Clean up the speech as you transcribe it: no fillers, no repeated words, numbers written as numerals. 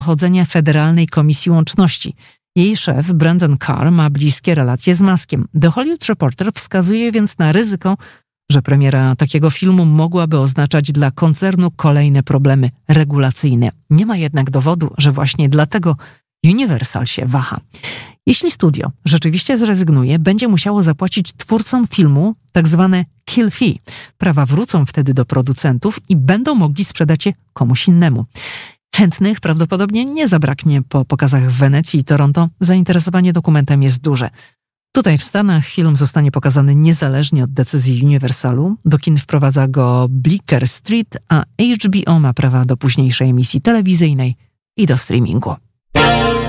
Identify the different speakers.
Speaker 1: pochodzenia Federalnej Komisji Łączności. Jej szef, Brandon Carr, ma bliskie relacje z Muskiem. The Hollywood Reporter wskazuje więc na ryzyko, że premiera takiego filmu mogłaby oznaczać dla koncernu kolejne problemy regulacyjne. Nie ma jednak dowodu, że właśnie dlatego Universal się waha. Jeśli studio rzeczywiście zrezygnuje, będzie musiało zapłacić twórcom filmu tak zwane kill fee. Prawa wrócą wtedy do producentów i będą mogli sprzedać je komuś innemu. Chętnych prawdopodobnie nie zabraknie po pokazach w Wenecji i Toronto. Zainteresowanie dokumentem jest duże. Tutaj w Stanach film zostanie pokazany niezależnie od decyzji Universalu. Do kin wprowadza go Bleecker Street, a HBO ma prawa do późniejszej emisji telewizyjnej i do streamingu.